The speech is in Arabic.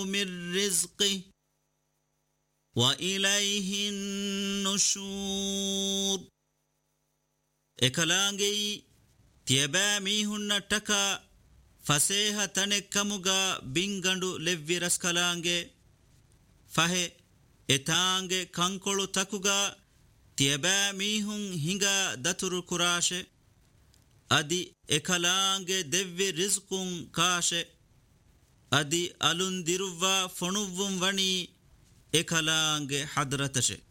من رزقه وإليه النشور إكلانجي تيبامي هن تكا فسيها تنكمغا بينغندو لفي رسكلانجي فهي إتانجي كنكولو تكوغا تيبامي هن هنغا دتر كراشي أدي إكلانجي دفي رزقون كاشي أدي ألون ديروا فنوون وني إكلانجي حضرتشي